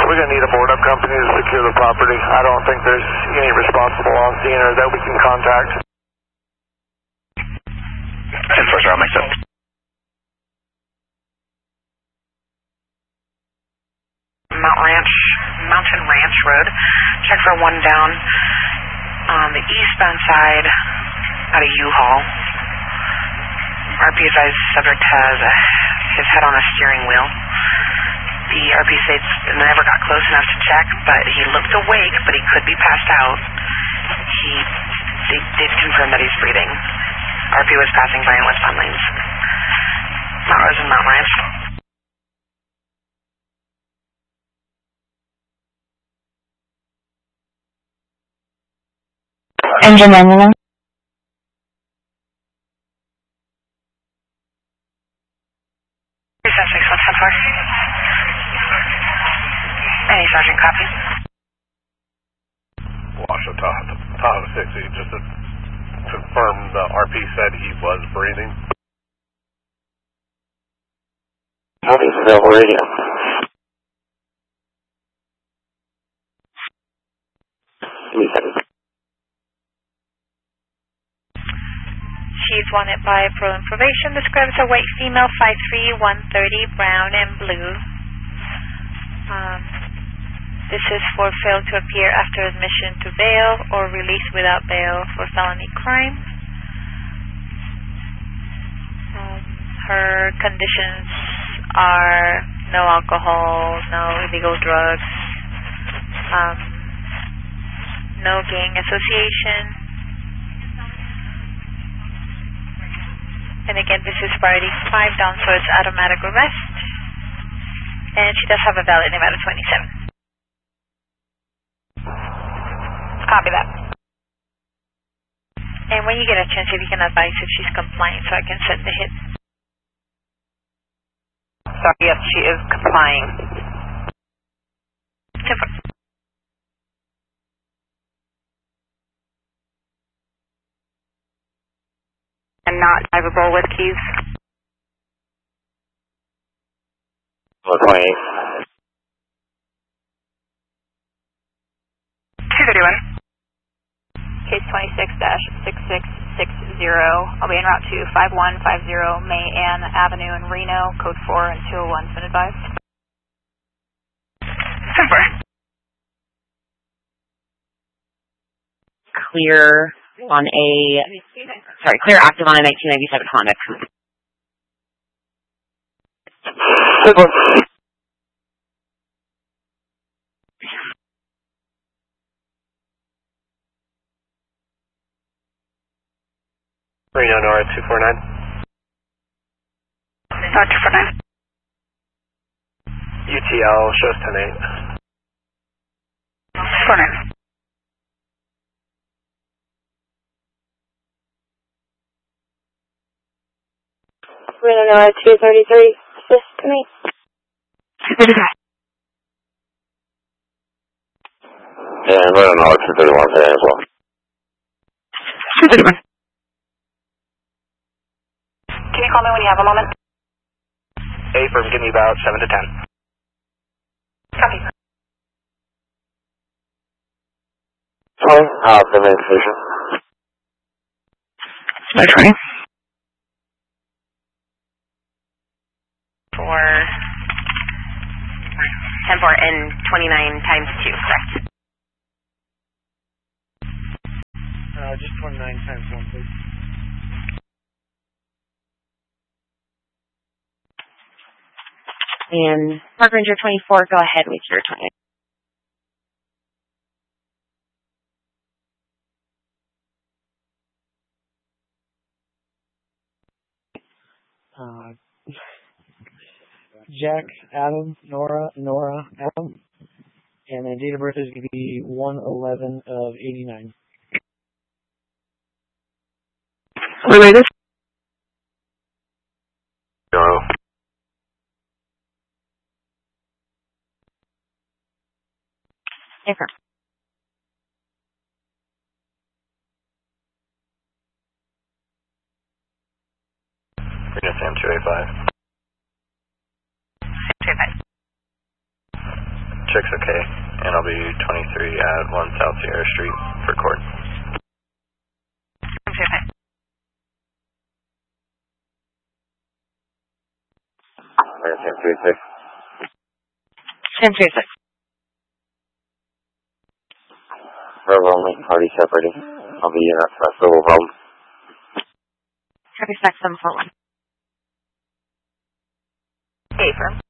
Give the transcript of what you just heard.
we're going to need a board-up company to secure the property. I don't think there's any responsible on scene or that we can contact. 10-4, I'll make sense. Mountain Ranch Road. Check for one down on the eastbound side out of U-Haul. RP advised subject has his head on a steering wheel. The RP states never got close enough to check, but he looked awake, but he could be passed out. They did confirm that he's breathing. RP was passing by in westbound lanes. Mount Rose and Mountain Ranch. Engine manual. Any Sergeant copy? Washoe Tahoe 60, just to confirm the RP said he was breathing. Moving to available radio. Give me a second. She's wanted by Pro Information. Describes a white female, 5'3", 130, brown and blue. This is for fail to appear after admission to bail or release without bail for felony crime. Her conditions are no alcohol, no illegal drugs, no gang association. And again, this is priority 5 down, so it's automatic arrest. And she does have a valid Nevada 27. Copy that. And when you get a chance, if you can advise if she's complying so I can send the hit. Sorry, yes, she is complying. 10-4. And not drivable with keys. 428. 231. Case 26-6660. I'll be en route to 5150 May Ann Avenue in Reno, code 4 and 201. Been advised. 10-4. Clear on clear active on a 1997 Honda Coupe. Reno Nora 249. Nora 249. UTL shows 10-8. 49. Reno Nora 233. Assist to me. 235. And Reno Nora 231 today as well. 231. Can you call me when you have a moment? From give me about 7 to 10. Copy. Sorry, the main station. My train. For 10-4 and 29 times 2, correct? Just 29 times 1, please. And Park Ranger 24, go ahead with your 20. Jack, Adam, Nora, Adam. And then date of birth is going to be 1/11 of 89. Related? Zero. Different. Reno Sam 285. 285. Check's okay, and I'll be 23 at 1 South Sierra Street for court. 1036. Verbal only, party separating. I'll be in that festival home. Copy, stack 741. Okay, firm.